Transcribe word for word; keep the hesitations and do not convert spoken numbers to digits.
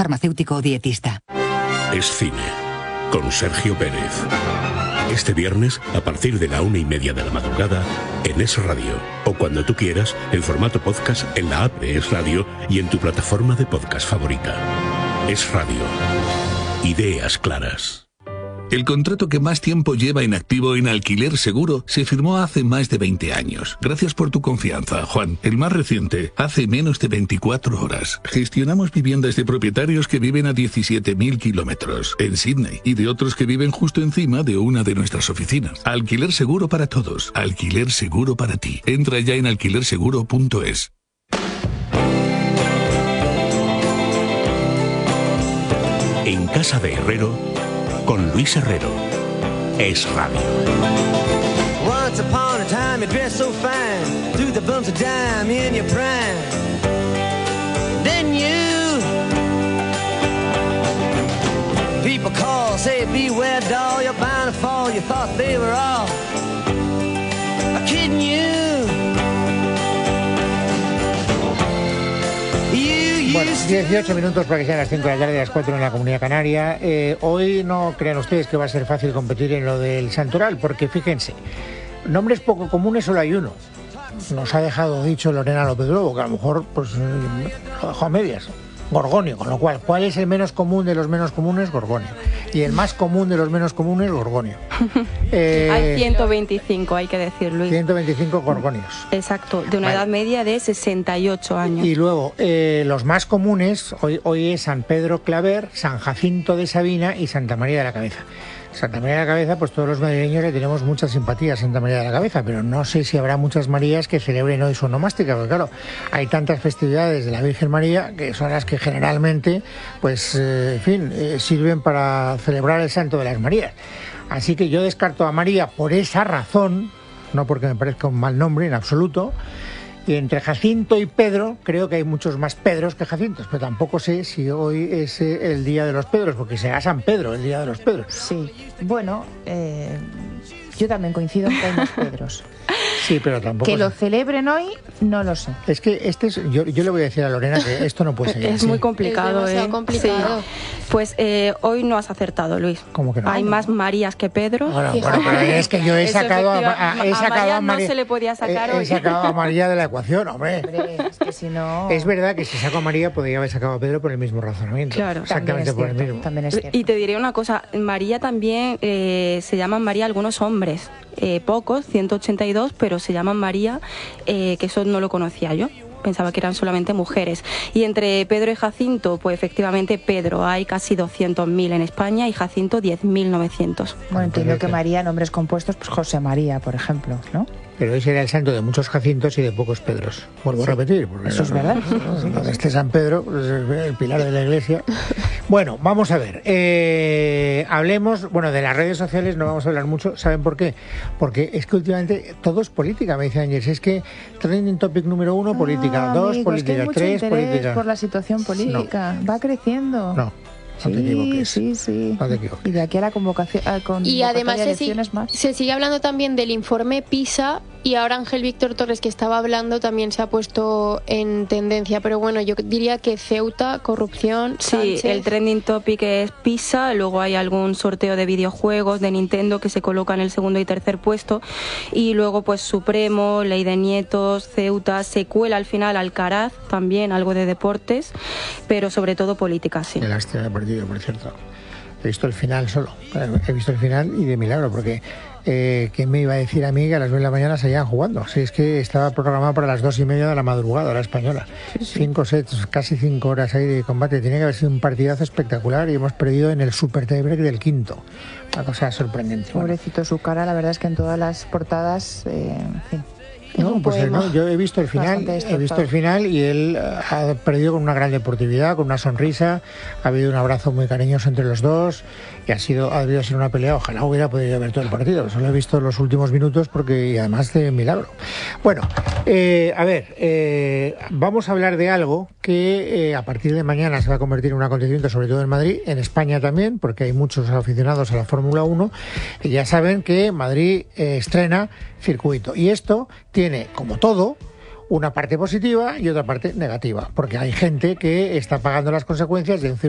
farmacéutico o dietista. Es cine, con Sergio Pérez. Este viernes, a partir de la una y media de la madrugada, en Es Radio. O cuando tú quieras, en formato podcast en la app de Es Radio y en tu plataforma de podcast favorita. Es Radio. Ideas claras. El contrato que más tiempo lleva en activo en Alquiler Seguro se firmó hace más de veinte años. Gracias por tu confianza, Juan. El más reciente, hace menos de veinticuatro horas. Gestionamos viviendas de propietarios que viven a diecisiete mil kilómetros en Sydney y de otros que viven justo encima de una de nuestras oficinas. Alquiler Seguro para todos. Alquiler Seguro para ti. Entra ya en alquiler seguro punto es. En Casa de Herrero, con Luis Herrero. Es Radio. Once upon a time you dressed so fine, threw the bumps of dime in your prime. Then you people call, say beware doll, you're bound to fall. You thought they were all kidding you. Bueno, dieciocho minutos para que sean las cinco de la tarde, las cuatro en la Comunidad Canaria. Eh, hoy no crean ustedes que va a ser fácil competir en lo del santoral, porque fíjense, nombres poco comunes solo hay uno. Nos ha dejado dicho Lorena López Lobo, que a lo mejor pues lo dejó a medias. Gorgonio, con lo cual, ¿cuál es el menos común de los menos comunes? Gorgonio. Y el más común de los menos comunes, Gorgonio. Eh, hay ciento veinticinco, hay que decir, Luis. ciento veinticinco gorgonios. Exacto, de una vale. edad media de sesenta y ocho años. Y luego, eh, los más comunes, hoy, hoy es San Pedro Claver, San Jacinto de Sabina y Santa María de la Cabeza. Santa María de la Cabeza, pues todos los madrileños le tenemos mucha simpatía a Santa María de la Cabeza, pero no sé si habrá muchas Marías que celebren hoy su onomástica, porque claro, hay tantas festividades de la Virgen María que son las que generalmente, pues, eh, en fin, eh, sirven para celebrar el Santo de las Marías. Así que yo descarto a María por esa razón, no porque me parezca un mal nombre en absoluto. Y entre Jacinto y Pedro, creo que hay muchos más Pedros que Jacintos, pero tampoco sé si hoy es el Día de los Pedros, porque será San Pedro el Día de los Pedros. Sí, bueno, eh, yo también coincido en que hay más Pedros. Sí, pero tampoco... Que lo celebren hoy, no lo sé. Es que este es, yo, yo le voy a decir a Lorena que esto no puede ser. Es así. muy complicado, es ¿eh? complicado. Sí. Pues eh, hoy no has acertado, Luis. ¿Cómo que no? Hay más Marías que Pedros. Bueno, bueno, pero es que yo he Eso sacado a, a, he a sacado María a María, no se le podía sacar he, hoy. he sacado a María de la ecuación, hombre. Hombre, es que si no... Es verdad que si saco a María podría haber sacado a Pedro por el mismo razonamiento. Claro. Exactamente por el mismo. También es cierto. Y te diré una cosa, María también eh, se llaman María algunos hombres, eh, pocos, ciento ochenta y dos, pero se llaman María, eh, que eso no lo conocía yo. Pensaba que eran solamente mujeres. Y entre Pedro y Jacinto, pues efectivamente Pedro hay casi doscientos mil en España y Jacinto diez mil novecientos. Bueno, entiendo que María, nombres compuestos, pues José María, por ejemplo, ¿no? Pero ese era el santo de muchos Jacintos y de pocos Pedros. Vuelvo sí. a repetir. Porque eso es verdad. ¿no? Este San Pedro pues, es el pilar de la iglesia. Bueno, vamos a ver. Eh, hablemos, bueno, de las redes sociales no vamos a hablar mucho. ¿Saben por qué? Porque es que últimamente todo es política, me dice Ángel. Es que trending topic número uno, política. Ah, dos, amigos, política. que hay mucho tres, interés política. por la situación política. No. Va creciendo. No. No te equivoques. Sí, sí, no te equivoques. Y de aquí a la convocación a con y además de se, si, más. se sigue hablando también del informe PISA y ahora Ángel Víctor Torres, que estaba hablando, también se ha puesto en tendencia, pero bueno, yo diría que Ceuta, corrupción, sí, Sánchez. El trending topic es PISA, luego hay algún sorteo de videojuegos de Nintendo que se coloca en el segundo y tercer puesto, y luego pues Supremo, Ley de Nietos, Ceuta, se cuela al final Alcaraz, también algo de deportes, pero sobre todo política, sí. Qué lástima de partido, por cierto. He visto el final solo, he visto el final y de milagro, porque eh, ¿quién me iba a decir a mí que a las nueve de la mañana seguían jugando? Si es que estaba programado para las dos y media de la madrugada, la española. Sí, sí. Cinco sets, casi cinco horas ahí de combate. Tiene que haber sido un partidazo espectacular y hemos perdido en el super tiebreak del quinto. Una cosa sorprendente. Pobrecito, bueno. Su cara, la verdad es que en todas las portadas, eh, en fin. No, pues no, yo he visto el final, he visto el final y él ha perdido con una gran deportividad, con una sonrisa, ha habido un abrazo muy cariñoso entre los dos y ha sido, ha debido ser una pelea, ojalá hubiera podido ver todo el partido, solo he visto los últimos minutos porque y además de milagro. Bueno, eh, a ver, eh, vamos a hablar de algo que eh, a partir de mañana se va a convertir en un acontecimiento, sobre todo en Madrid, en España también, porque hay muchos aficionados a la Fórmula uno y ya saben que Madrid eh, estrena circuito y esto tiene, como todo, una parte positiva y otra parte negativa, porque hay gente que está pagando las consecuencias de un circuito